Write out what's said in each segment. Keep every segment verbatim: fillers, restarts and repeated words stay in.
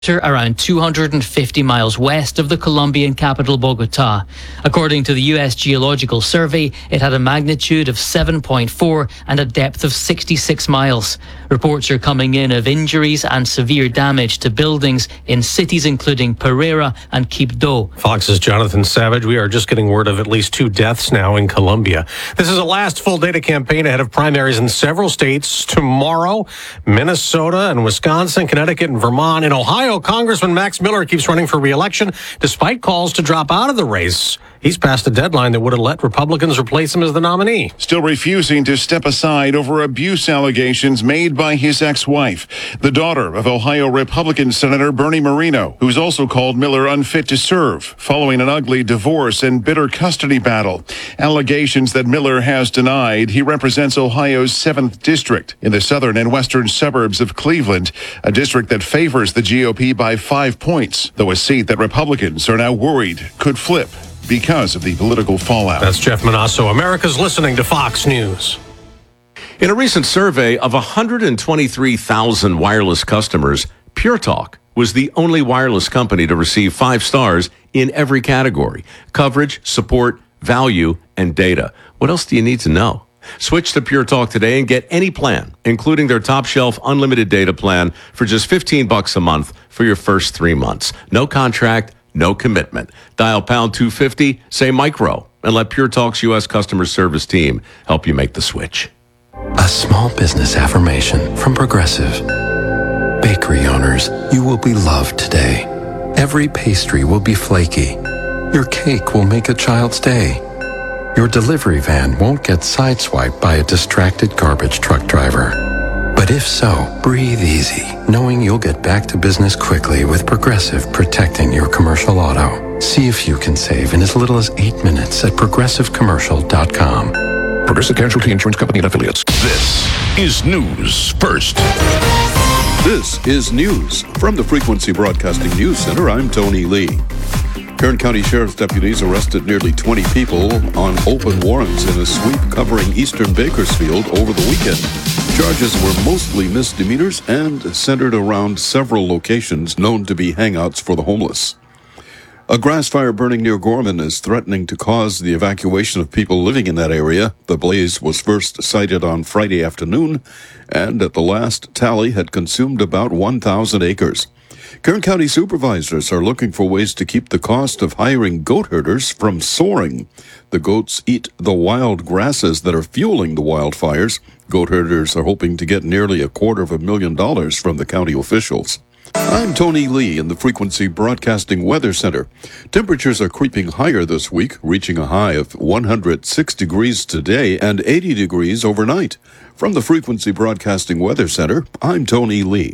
around two hundred fifty miles west of the Colombian capital Bogota. According to the U S Geological Survey, it had a magnitude of seven point four and a depth of sixty-six miles. Reports are coming in of injuries and severe damage to buildings in cities including Pereira and Quibdó. Fox's Jonathan Savage. We are just getting word of at least two deaths now in Colombia. This is a last full data campaign ahead of primaries in several states tomorrow. Minnesota and Wisconsin, Connecticut and Vermont. In Ohio, Congressman Max Miller keeps running for re-election despite calls to drop out of the race. He's passed a deadline that would have let Republicans replace him as the nominee. Still refusing to step aside over abuse allegations made by his ex-wife, the daughter of Ohio Republican Senator Bernie Moreno, who's also called Miller unfit to serve following an ugly divorce and bitter custody battle. Allegations that Miller has denied. He represents Ohio's seventh district in the southern and western suburbs of Cleveland, a district that favors the G O P by five points, though a seat that Republicans are now worried could flip because of the political fallout. That's Jeff Manasso. America's listening to Fox News. In a recent survey of one hundred twenty-three thousand wireless customers, Pure Talk was the only wireless company to receive five stars in every category: coverage, support, value, and data. What else do you need to know? Switch to Pure Talk today and get any plan, including their top shelf unlimited data plan for just fifteen bucks a month for your first three months. No contract, no commitment. Dial pound two fifty, say micro, and let Pure Talk's U S customer service team help you make the switch. A small business affirmation from Progressive. Bakery owners, you will be loved today. Every pastry will be flaky. Your cake will make a child's day. Your delivery van won't get sideswiped by a distracted garbage truck driver. But if so, breathe easy, knowing you'll get back to business quickly with Progressive protecting your commercial auto. See if you can save in as little as eight minutes at progressive commercial dot com. Progressive Casualty Insurance Company and Affiliates. This is News First. This is news from the Frequency Broadcasting News Center. I'm Tony Lee. Kern County Sheriff's deputies arrested nearly twenty people on open warrants in a sweep covering eastern Bakersfield over the weekend. Charges were mostly misdemeanors and centered around several locations known to be hangouts for the homeless. A grass fire burning near Gorman is threatening to cause the evacuation of people living in that area. The blaze was first sighted on Friday afternoon, and at the last tally had consumed about one thousand acres. Kern County supervisors are looking for ways to keep the cost of hiring goat herders from soaring. The goats eat the wild grasses that are fueling the wildfires. Goat herders are hoping to get nearly a quarter of a million dollars from the county officials. I'm Tony Lee in the Frequency Broadcasting Weather Center. Temperatures are creeping higher this week, reaching a high of one hundred six degrees today and eighty degrees overnight. From the Frequency Broadcasting Weather Center, I'm Tony Lee.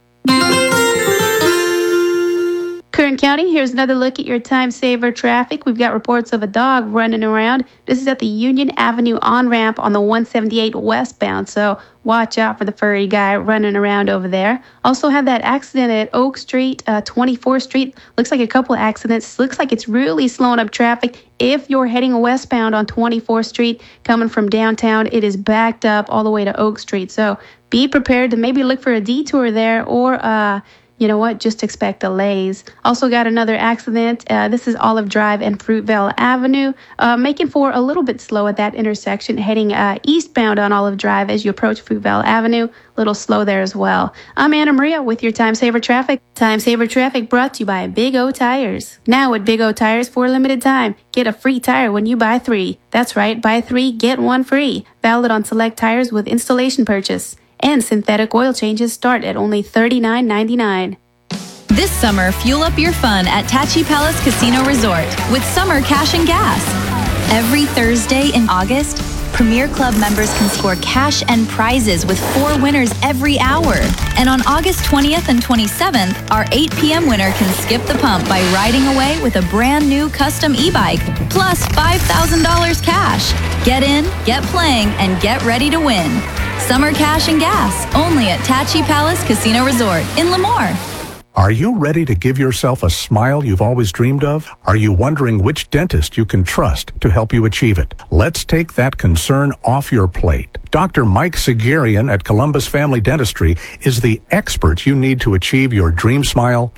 Kern County, here's another look at your time saver traffic. We've got reports of a dog running around. This is at the Union Avenue on-ramp on the one seventy-eight westbound, so watch out for the furry guy running around over there. Also had that accident at Oak Street, uh, twenty-fourth Street. Looks like a couple of accidents. Looks like it's really slowing up traffic. If you're heading westbound on twenty-fourth Street, coming from downtown, it is backed up all the way to Oak Street. So be prepared to maybe look for a detour there or uh you know what? Just expect delays. Also got another accident. Uh, this is Olive Drive and Fruitvale Avenue, uh, making for a little bit slow at that intersection, heading uh, eastbound on Olive Drive as you approach Fruitvale Avenue. A little slow there as well. I'm Anna Maria with your Time Saver Traffic. Time Saver Traffic brought to you by Big O Tires. Now at Big O Tires for a limited time, get a free tire when you buy three. That's right, buy three, get one free. Valid on select tires with installation purchase. And synthetic oil changes start at only thirty-nine ninety-nine. This summer, fuel up your fun at Tachi Palace Casino Resort with Summer Cash and Gas. Every Thursday in August, Premier Club members can score cash and prizes with four winners every hour. And on August twentieth and twenty-seventh, our eight p.m. winner can skip the pump by riding away with a brand new custom e-bike, plus five thousand dollars cash. Get in, get playing, and get ready to win. Summer Cash and Gas, only at Tachi Palace Casino Resort in Lemoore. Are you ready to give yourself a smile you've always dreamed of? Are you wondering which dentist you can trust to help you achieve it? Let's take that concern off your plate. Doctor Mike Sigarian at Columbus Family Dentistry is the expert you need to achieve your dream smile